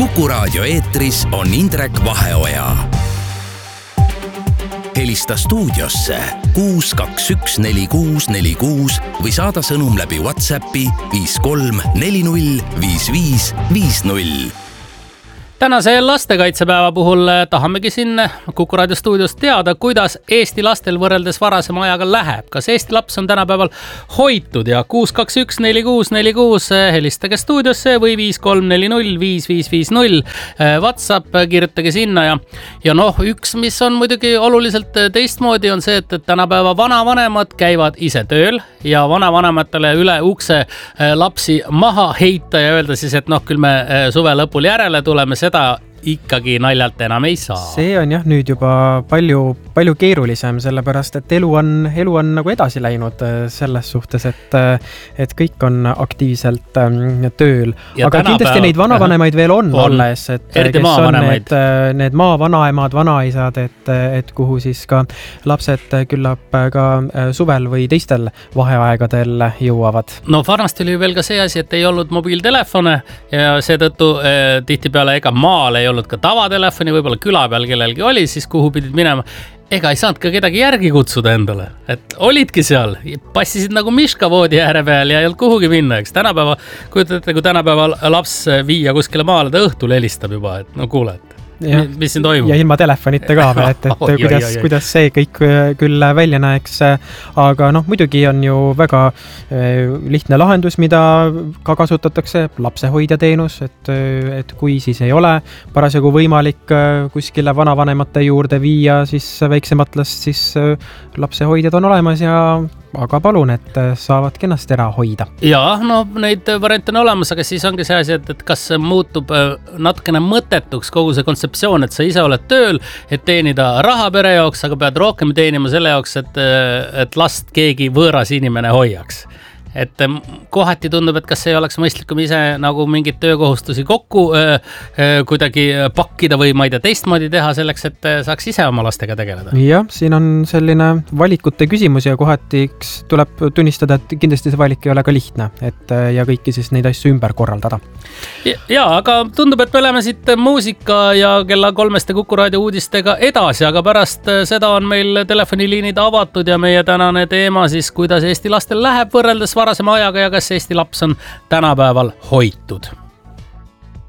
Kuku Raadio eetris on Indrek Vaheoja. Helista stuudiosse 6214646 või saada sõnum läbi WhatsAppi 53405550. Tänase lastekaitsepäeva puhul tahamegi siin Kuku Raadio stuudios teada, kuidas Eesti lastel võrreldes varasema ajaga läheb. Kas Eesti laps on tänapäeval hoitud ja 6214646 helistage stuudiosse või 53405550 WhatsApp kirjutage sinna ja üks, mis on muidugi oluliselt teistmoodi on see, et tänapäeva vanavanemad käivad ise tööl ja vanavanematele üle ukse lapsi maha heita ja öelda siis, et küll me suve lõpul järele tuleme, seda ikkagi naljalt enam ei saa. See on jah nüüd juba palju keerulisem, sellepärast et elu on nagu edasi läinud selles suhtes, et kõik on aktiivselt tööl. Ja aga kindlasti neid vanavanemaid veel on alles, et kes on need maavanaemad, vanaisad, et kuhu siis ka lapsed küllap ka suvel või teistel vaheaegadel jõuavad. No vanasti oli veel ka see asi, et ei olnud mobiiltelefone ja seetõttu tihtipeale ega maal ei olnud ka tavatelefoni, võib-olla küla peal kellelgi oli, siis kuhu pidid minema. Ega ei saanud ka kedagi järgi kutsuda endale, et olidki seal, passisid nagu miška voodi ääre peal ja ei olnud kuhugi minna, eks tänapäeva, kujutate, kui tänapäeval laps viia kuskile maale, ta õhtul helistab juba, et kuule, mis siin toimub. Ja ilma telefonita ka veel, et kuidas see kõik küll välja näeks, aga muidugi on ju väga lihtne lahendus, mida ka kasutatakse, lapsehoidjateenus, et kui siis ei ole parasjagu võimalik kuskile vanavanemate juurde viia, siis väiksemat last, siis lapsehoidjad on olemas aga palun, et saavad kenasti ära hoida. Ja neid variante on olemas, aga siis ongi see asi, et kas muutub natukene mõttetuks kogu see kontseptsioon, et sa ise oled tööl, et teenida raha pere jaoks, aga pead rohkem teenima selle jaoks, et last keegi võõras inimene hoiaks. Et kohati tundub, et kas ei oleks mõistlikum ise nagu mingid töökohustusi kokku kuidagi pakkida või ma ei tea teistmoodi teha selleks, et saaks ise oma lastega tegeleda. Jah, siin on selline valikute küsimus ja kohati tuleb tunnistada, et kindlasti see valik ei ole ka lihtne, ja kõiki siis neid asju ümber korraldada. Ja, aga tundub, et me oleme siit muusika ja kella 3 Kuku Raadio uudistega edasi, aga pärast seda on meil telefoniliinid avatud ja meie tänane teema siis, kuidas Eesti lastel läheb võrreldes varasema ajaga ja kas Eesti laps on tänapäeval hoitud.